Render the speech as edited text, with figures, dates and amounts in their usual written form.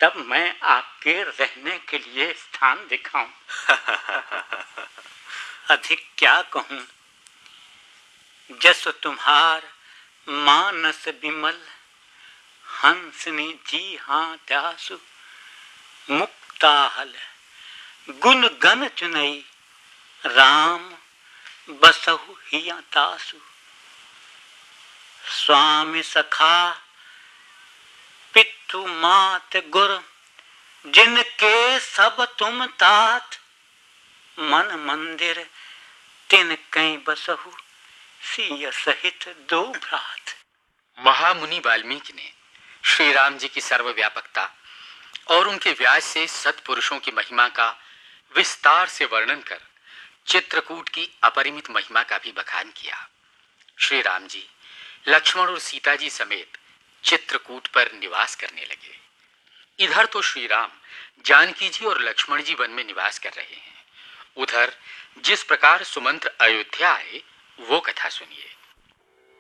तब मैं आपके रहने के लिए स्थान दिखाऊं। अधिक क्या कहूं, जस तुम्हार मानस विमल, हंसनी जी हाँ त्यासु मुक्ताहल, गुण गण चुनई राम बसहु हिया तासु। स्वामी सखा पितु मात गुर, जिनके सब तुम तात, मन मंदिर तिन कई बसहु सिय सहित दो भ्रात। महामुनि वाल्मीकि ने श्री राम जी की सर्वव्यापकता और उनके व्यास से सत्पुरुषों की महिमा का विस्तार से वर्णन कर चित्रकूट की अपरिमित महिमा का भी बखान किया। श्री राम जी लक्ष्मण और सीता जी समेत चित्रकूट पर निवास करने लगे। इधर तो श्री राम जानकी जी और लक्ष्मण जी वन में निवास कर रहे हैं, उधर जिस प्रकार सुमंत्र अयोध्या आए वो कथा सुनिए।